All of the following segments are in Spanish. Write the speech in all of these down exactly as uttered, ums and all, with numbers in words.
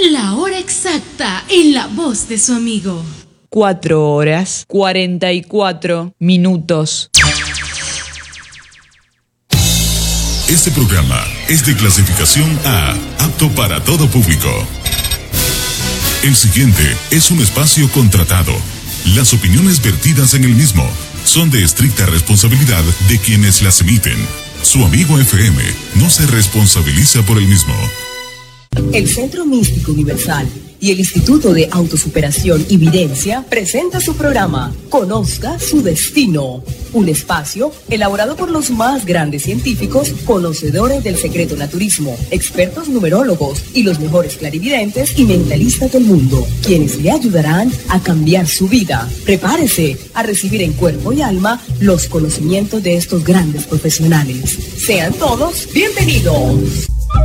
La hora exacta en la voz de su amigo. Cuatro horas, cuarenta y cuatro minutos. Este programa es de clasificación A, apto para todo público. El siguiente es un espacio contratado. Las opiniones vertidas en el mismo son de estricta responsabilidad de quienes las emiten. Su amigo F M no se responsabiliza por el mismo. El Centro Místico Universal y el Instituto de Autosuperación y Videncia presenta su programa Conozca su Destino, un espacio elaborado por los más grandes científicos, conocedores del secreto naturismo, expertos numerólogos y los mejores clarividentes y mentalistas del mundo, quienes le ayudarán a cambiar su vida. Prepárese a recibir en cuerpo y alma los conocimientos de estos grandes profesionales. Sean todos bienvenidos.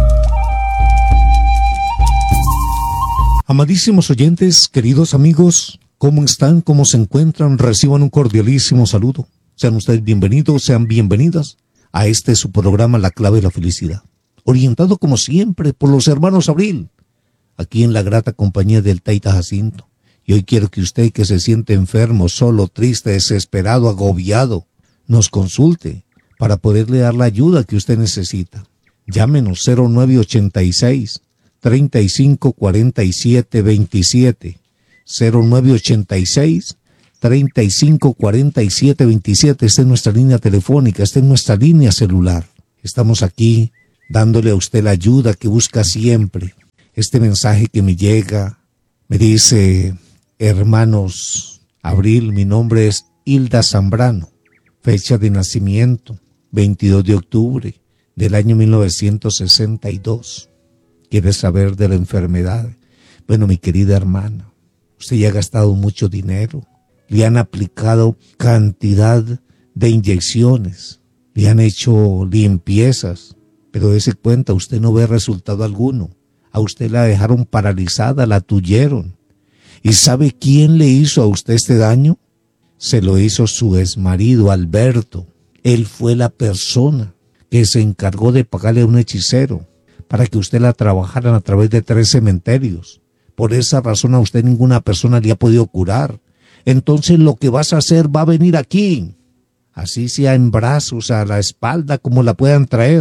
Amadísimos oyentes, queridos amigos, ¿cómo están? ¿Cómo se encuentran? Reciban un cordialísimo saludo. Sean ustedes bienvenidos, sean bienvenidas a este su programa La Clave de la Felicidad, orientado como siempre por los hermanos Abril, aquí en la grata compañía del Taita Jacinto. Y hoy quiero que usted que se siente enfermo, solo, triste, desesperado, agobiado, nos consulte para poderle dar la ayuda que usted necesita. Llámenos cero nueve ochenta y seis, treinta y cinco cuarenta y siete veintisiete, cero nueve ochenta y seis, treinta y cinco cuarenta y siete veintisiete. Esta es nuestra línea telefónica, esta es nuestra línea celular. Estamos aquí dándole a usted la ayuda que busca siempre. Este mensaje que me llega me dice: hermanos Abril, mi nombre es Hilda Zambrano, fecha de nacimiento veintidós de octubre del año mil novecientos sesenta y dos. ¿Quiere saber de la enfermedad? Bueno, mi querida hermana, usted ya ha gastado mucho dinero, le han aplicado cantidad de inyecciones, le han hecho limpiezas, pero dése cuenta, usted no ve resultado alguno. A usted la dejaron paralizada, la tuyeron. ¿Y sabe quién le hizo a usted este daño? Se lo hizo su exmarido, Alberto. Él fue la persona que se encargó de pagarle a un hechicero para que usted la trabajaran a través de tres cementerios. Por esa razón a usted ninguna persona le ha podido curar. Entonces lo que vas a hacer va a venir aquí, así sea en brazos, a la espalda, como la puedan traer.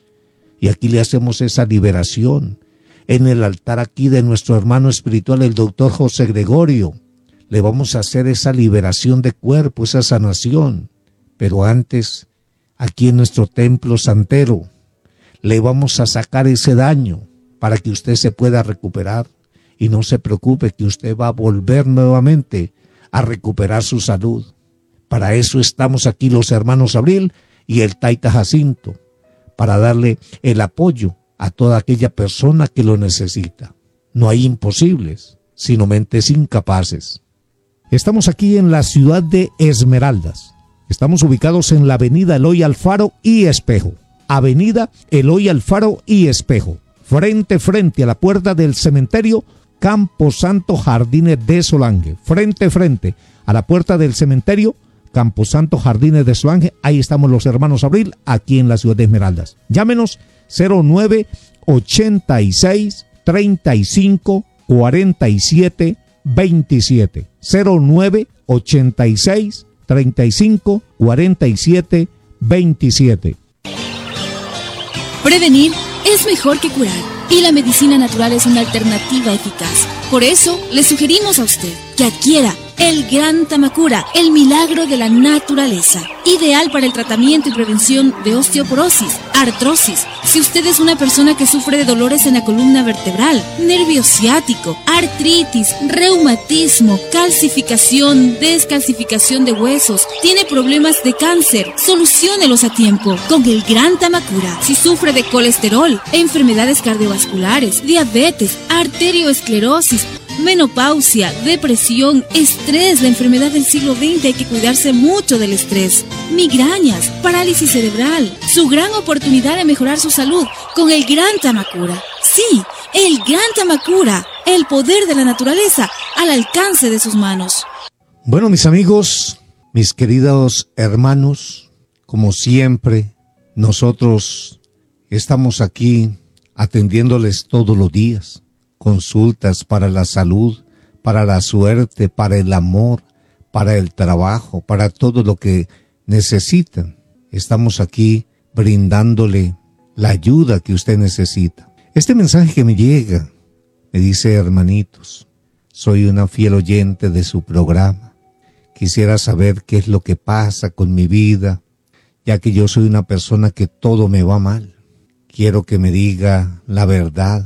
Y aquí le hacemos esa liberación. En el altar aquí de nuestro hermano espiritual, el doctor José Gregorio, le vamos a hacer esa liberación de cuerpo, esa sanación. Pero antes, aquí en nuestro templo santero, le vamos a sacar ese daño para que usted se pueda recuperar. Y no se preocupe que usted va a volver nuevamente a recuperar su salud. Para eso estamos aquí los hermanos Abril y el Taita Jacinto, para darle el apoyo a toda aquella persona que lo necesita. No hay imposibles, sino mentes incapaces. Estamos aquí en la ciudad de Esmeraldas. Estamos ubicados en la avenida Eloy Alfaro y Espejo. Avenida Eloy Alfaro y Espejo, frente frente a la puerta del cementerio Camposanto Jardines de Solange, frente frente a la puerta del cementerio Camposanto Jardines de Solange. Ahí estamos los hermanos Abril, aquí en la ciudad de Esmeraldas. Llámenos cero nueve ochenta y seis, treinta y cinco cuarenta y siete veintisiete, cero nueve ochenta y seis, treinta y cinco cuarenta y siete veintisiete. Prevenir es mejor que curar, y la medicina natural es una alternativa eficaz. Por eso, le sugerimos a usted que adquiera el Gran Tamacura, el milagro de la naturaleza, ideal para el tratamiento y prevención de osteoporosis, artrosis. Si usted es una persona que sufre de dolores en la columna vertebral, nervio ciático, artritis, reumatismo, calcificación, descalcificación de huesos, tiene problemas de cáncer, soluciónelos a tiempo con el Gran Tamacura. Si sufre de colesterol, enfermedades cardiovasculares, diabetes, arterioesclerosis, menopausia, depresión, estrés, la enfermedad del siglo veinte, hay que cuidarse mucho del estrés, migrañas, parálisis cerebral, su gran oportunidad de mejorar su salud con el Gran Tamacura. Sí, el Gran Tamacura, el poder de la naturaleza al alcance de sus manos. Bueno, mis amigos, mis queridos hermanos, como siempre, nosotros estamos aquí atendiéndoles todos los días. consultas para la salud, para la suerte, para el amor, para el trabajo, para todo lo que necesitan. Estamos aquí brindándole la ayuda que usted necesita. Este mensaje que me llega me dice: hermanitos, soy una fiel oyente de su programa. Quisiera saber qué es lo que pasa con mi vida, ya que yo soy una persona que todo me va mal. Quiero que me diga la verdad.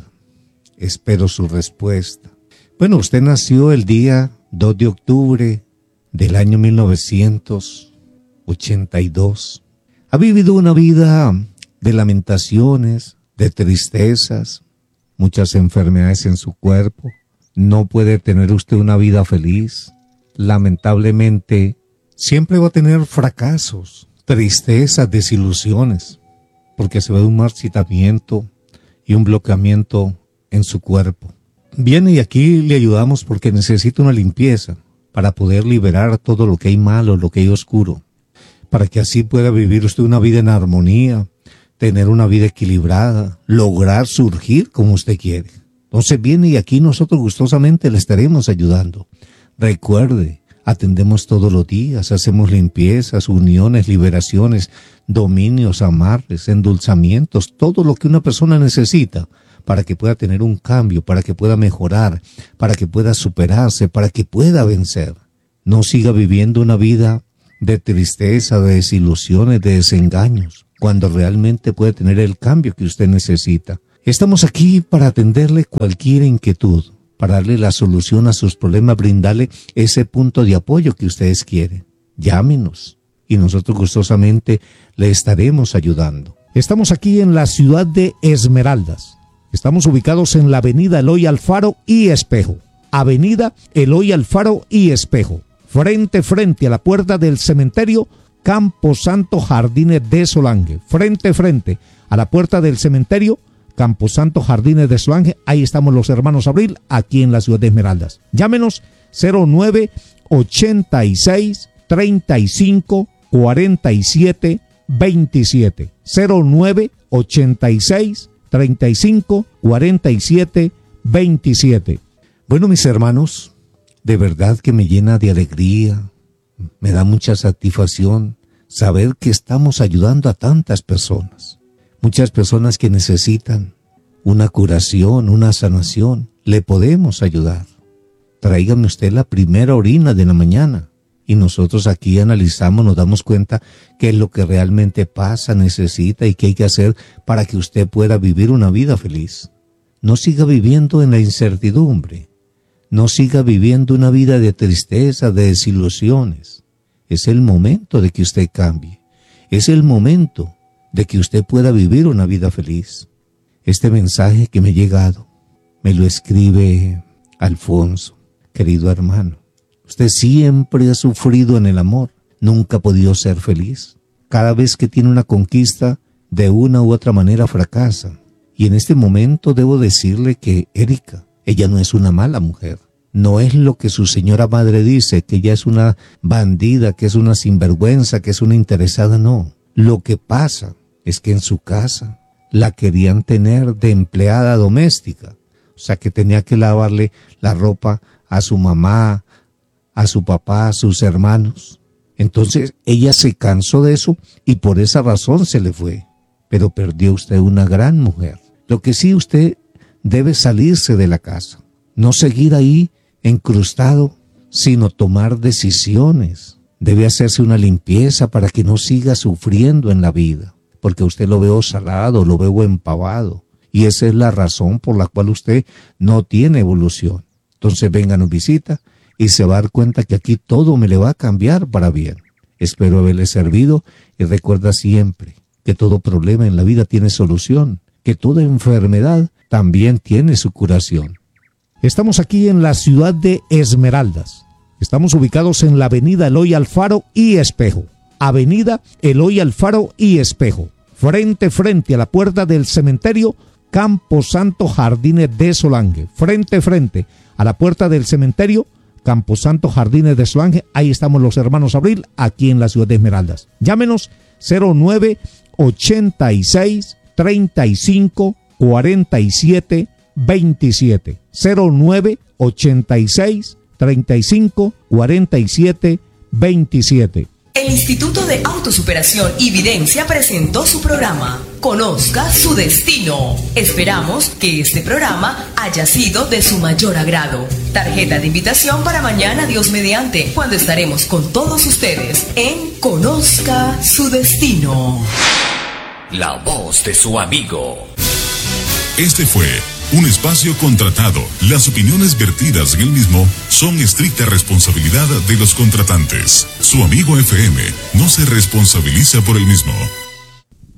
Espero su respuesta. Bueno, usted nació el día dos de octubre del año mil novecientos ochenta y dos. Ha vivido una vida de lamentaciones, de tristezas, muchas enfermedades en su cuerpo. No puede tener usted una vida feliz. Lamentablemente, siempre va a tener fracasos, tristezas, desilusiones, porque se ve un marchitamiento y un bloqueamiento en su cuerpo. Viene y aquí le ayudamos porque necesita una limpieza para poder liberar todo lo que hay malo, lo que hay oscuro, para que así pueda vivir usted una vida en armonía, tener una vida equilibrada, lograr surgir como usted quiere. Entonces viene y aquí nosotros gustosamente le estaremos ayudando. Recuerde, atendemos todos los días, hacemos limpiezas, uniones, liberaciones, dominios, amarres, endulzamientos, todo lo que una persona necesita para que pueda tener un cambio, para que pueda mejorar, para que pueda superarse, para que pueda vencer. No siga viviendo una vida de tristeza, de desilusiones, de desengaños, cuando realmente puede tener el cambio que usted necesita. Estamos aquí para atenderle cualquier inquietud, para darle la solución a sus problemas, brindarle ese punto de apoyo que ustedes quieren. Llámenos y nosotros gustosamente le estaremos ayudando. Estamos aquí en la ciudad de Esmeraldas. Estamos ubicados en la avenida Eloy Alfaro y Espejo. Avenida Eloy Alfaro y Espejo. Frente, frente a la puerta del cementerio Camposanto Jardines de Solange. Frente, frente a la puerta del cementerio Camposanto Jardines de Solange. Ahí estamos los hermanos Abril, aquí en la ciudad de Esmeraldas. Llámenos cero nueve ochenta y seis treinta y cinco cuarenta y siete veintisiete. cero nueve ochenta y seis treinta y cinco cuarenta y siete veintisiete. Bueno, mis hermanos, de verdad que me llena de alegría, me da mucha satisfacción saber que estamos ayudando a tantas personas. Muchas personas que necesitan una curación, una sanación, le podemos ayudar. Tráigame usted la primera orina de la mañana y nosotros aquí analizamos, nos damos cuenta qué es lo que realmente pasa, necesita y qué hay que hacer para que usted pueda vivir una vida feliz. No siga viviendo en la incertidumbre, no siga viviendo una vida de tristeza, de desilusiones. Es el momento de que usted cambie, es el momento de que usted pueda vivir una vida feliz. Este mensaje que me ha llegado, me lo escribe Alfonso. Querido hermano, usted siempre ha sufrido en el amor, nunca ha podido ser feliz. Cada vez que tiene una conquista, de una u otra manera fracasa. Y en este momento debo decirle que Erika, ella no es una mala mujer. No es lo que su señora madre dice, que ella es una bandida, que es una sinvergüenza, que es una interesada, no. Lo que pasa es que en su casa la querían tener de empleada doméstica. O sea, que tenía que lavarle la ropa a su mamá, a su papá, a sus hermanos. Entonces ella se cansó de eso y por esa razón se le fue. Pero perdió usted una gran mujer. Lo que sí, usted debe salirse de la casa. No seguir ahí encrustado, sino tomar decisiones. Debe hacerse una limpieza para que no siga sufriendo en la vida. Porque usted lo veo salado, lo veo empavado. Y esa es la razón por la cual usted no tiene evolución. Entonces venga, nos visita y se va a dar cuenta que aquí todo me le va a cambiar para bien. Espero haberle servido y recuerda siempre que todo problema en la vida tiene solución, que toda enfermedad también tiene su curación. Estamos aquí en la ciudad de Esmeraldas. Estamos ubicados en la avenida Eloy Alfaro y Espejo. Avenida Eloy Alfaro y Espejo. Frente, frente a la puerta del cementerio Camposanto Jardines de Solange. Frente, frente a la puerta del cementerio Camposanto Jardines de Solange. Ahí estamos los hermanos Abril, aquí en la ciudad de Esmeraldas. Llámenos cero nueve ochenta y seis treinta y cinco cuarenta y siete veintisiete. cero nueve ochenta y seis treinta y cinco cuarenta y siete veintisiete. El Instituto de Autosuperación y Videncia presentó su programa Conozca su Destino. Esperamos que este programa haya sido de su mayor agrado. Tarjeta de invitación para mañana, Dios mediante, cuando estaremos con todos ustedes en Conozca su Destino. La voz de su amigo. Este fue un espacio contratado. Las opiniones vertidas en el mismo son estricta responsabilidad de los contratantes. Su amigo F M no se responsabiliza por el mismo.